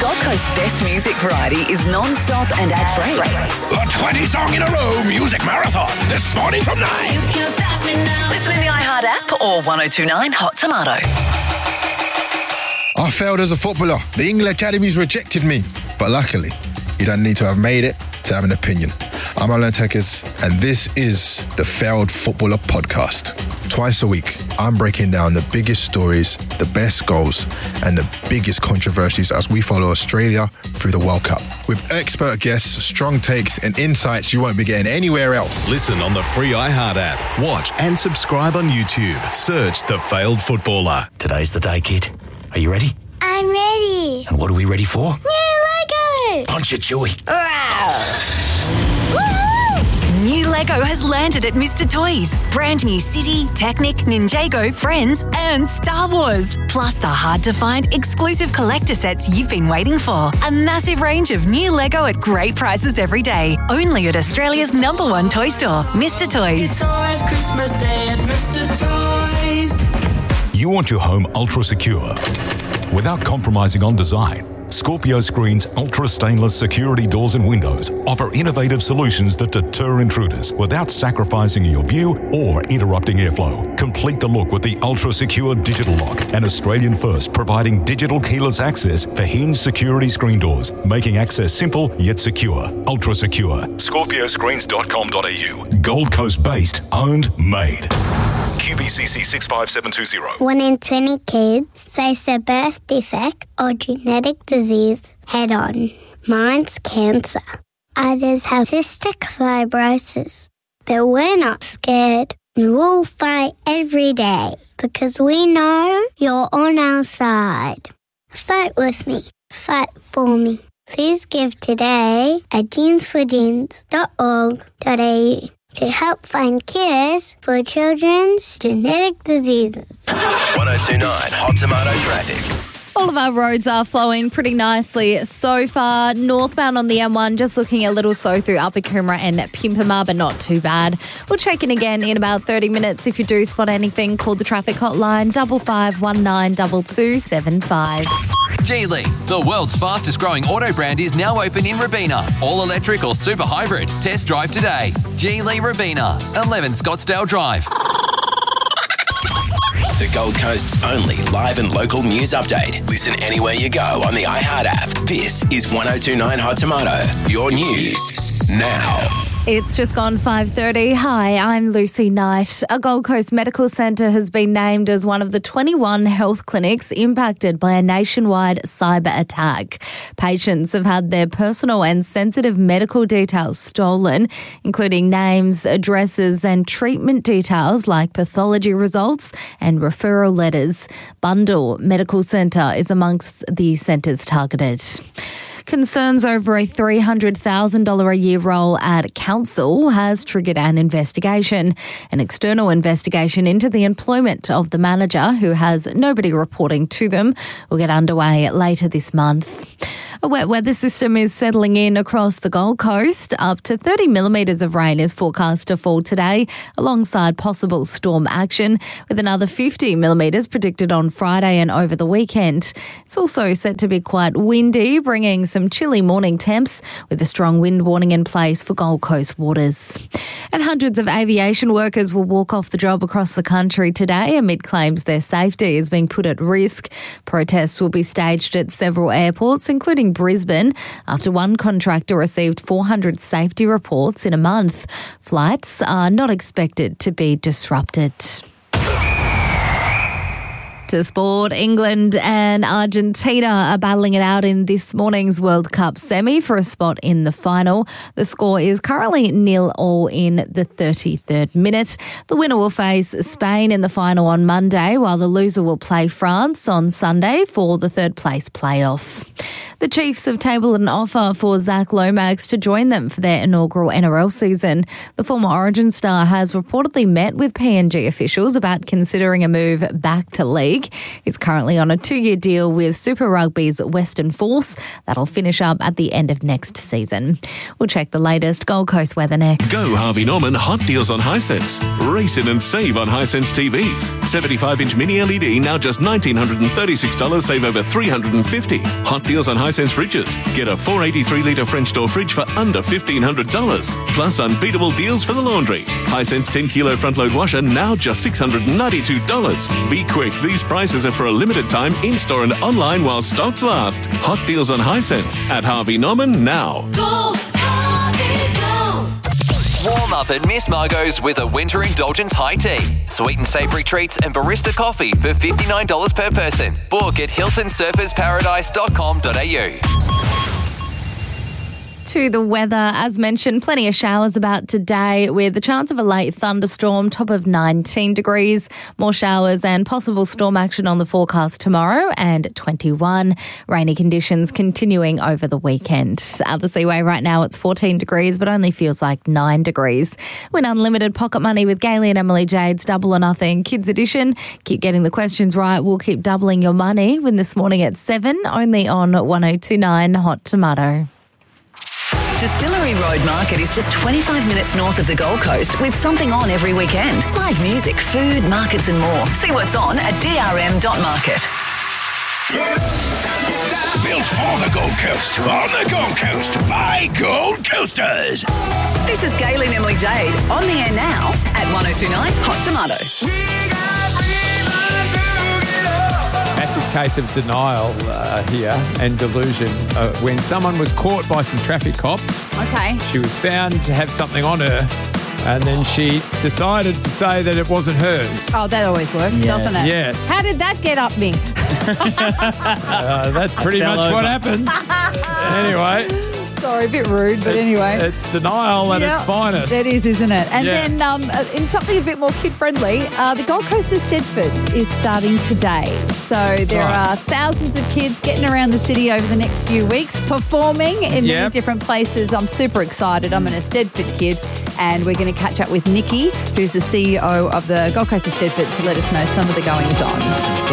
Gold Coast's best music variety is non-stop and ad-free. The 20-song-in-a-row music marathon this morning from 9. Listen in the iHeart app or 1029 Hot Tomato. I failed as a footballer. The England Academies rejected me. But luckily, you don't need to have made it to have an opinion. I'm Alan Tekers, and this is the Failed Footballer Podcast. Twice a week, I'm breaking down the biggest stories, the best goals, and the biggest controversies as we follow Australia through the World Cup. With expert guests, strong takes, and insights you won't be getting anywhere else. Listen on the free iHeart app. Watch and subscribe on YouTube. Search The Failed Footballer. Today's the day, kid. Are you ready? I'm ready. And what are we ready for? New Lego! Punch it, Chewie. New Lego has landed at Mr. Toys. Brand new City, Technic, Ninjago, Friends, and Star Wars. Plus the hard-to-find exclusive collector sets you've been waiting for. A massive range of new Lego at great prices every day. Only at Australia's #1 toy store, Mr. Toys. It's always Christmas Day at Mr. Toys. You want your home ultra secure without compromising on design. Scorpio Screen's ultra stainless security doors and windows offer innovative solutions that deter intruders without sacrificing your view or interrupting airflow. Complete the look with the ultra secure digital lock, an Australian first providing digital keyless access for hinge security screen doors, making access simple yet secure. Ultra secure. ScorpioScreens.com.au. Gold Coast based, owned, made. QBCC 65720. 1 in 20 kids face a birth defect or genetic disease head-on. Mine's cancer. Others have cystic fibrosis. But we're not scared. We'll fight every day because we know you're on our side. Fight with me. Fight for me. Please give today at jeansforjeans.org.au to help find cures for children's genetic diseases. 1029 Hot Tomato Traffic. All of our roads are flowing pretty nicely so far. Northbound on the M1, just looking a little slow through Upper Coomera and Pimpama, but not too bad. We'll check in again in about 30 minutes. If you do spot anything, call the traffic hotline 5519 2275. Geely, the world's fastest growing auto brand, is now open in Robina. All electric or super hybrid. Test drive today. Geely Robina, 11 Scottsdale Drive. The Gold Coast's only live and local news update. Listen anywhere you go on the iHeart app. This is 1029 Hot Tomato. Your news now. It's just gone 5:30. Hi, I'm Lucy Knight. A Gold Coast medical centre has been named as one of the 21 health clinics impacted by a nationwide cyber attack. Patients have had their personal and sensitive medical details stolen, including names, addresses and treatment details like pathology results and referral letters. Bundle Medical Centre is amongst the centres targeted. Concerns over a $300,000 a year role at council has triggered an investigation. An external investigation into the employment of the manager, who has nobody reporting to them, will get underway later this month. A wet weather system is settling in across the Gold Coast. Up to 30 millimetres of rain is forecast to fall today, alongside possible storm action, with another 50 millimetres predicted on Friday and over the weekend. It's also set to be quite windy, bringing some chilly morning temps, with a strong wind warning in place for Gold Coast waters. And hundreds of aviation workers will walk off the job across the country today amid claims their safety is being put at risk. Protests will be staged at several airports, including Brisbane, after one contractor received 400 safety reports in a month. Flights are not expected to be disrupted. To sport, England and Argentina are battling it out in this morning's World Cup semi for a spot in the final. The score is currently 0-0 in the 33rd minute. The winner will face Spain in the final on Monday, while the loser will play France on Sunday for the third place playoff. The Chiefs have tabled an offer for Zach Lomax to join them for their inaugural NRL season. The former Origin star has reportedly met with PNG officials about considering a move back to league. He's currently on a 2-year deal with Super Rugby's Western Force. That'll finish up at the end of next season. We'll check the latest Gold Coast weather next. Go Harvey Norman hot deals on Hisense. Race in and save on Hisense TVs. 75-inch mini LED now just $1,936, save over $350. Hot deals on Hisense fridges. Get a 483-litre French door fridge for under $1,500. Plus unbeatable deals for the laundry. Hisense 10-kilo front-load washer now just $692. Be quick, these prices are for a limited time in-store and online while stocks last. Hot deals on Hisense at Harvey Norman now. Go, Harvey, go. Warm up at Miss Margot's with a winter indulgence high tea. Sweet and savoury treats and barista coffee for $59 per person. Book at hiltonsurfersparadise.com.au. To the weather, as mentioned, plenty of showers about today with the chance of a late thunderstorm, top of 19 degrees. More showers and possible storm action on the forecast tomorrow and 21. Rainy conditions continuing over the weekend. At the Seaway right now it's 14 degrees but only feels like 9 degrees. Win unlimited pocket money with Gailey and Emily Jade's Double or Nothing Kids Edition. Keep getting the questions right. We'll keep doubling your money. Win this morning at 7, only on 1029 Hot Tomato. Distillery Road Market is just 25 minutes north of the Gold Coast with something on every weekend. Live music, food, markets and more. See what's on at drm.market. Built for the Gold Coast, on the Gold Coast, by Gold Coasters. This is Gailey and Emily Jade on the air now at 1029 Hot Tomato. Massive case of denial here and delusion. When someone was caught by some traffic cops, Okay. she was found to have something on her, and then she decided to say that it wasn't hers. Oh, that always works, doesn't it? Yes. How did that get up me? That's pretty much what happened. Anyway. Sorry, a bit rude, but anyway. It's denial at its finest. It is, isn't it? And Yeah. then in something a bit more kid-friendly, the Gold Coast of Stedford is starting today. So there are thousands of kids getting around the city over the next few weeks, performing in many different places. I'm super excited. I'm an Stedford kid, and we're going to catch up with Nikki, who's the CEO of the Gold Coast of Stedford, to let us know some of the goings-on.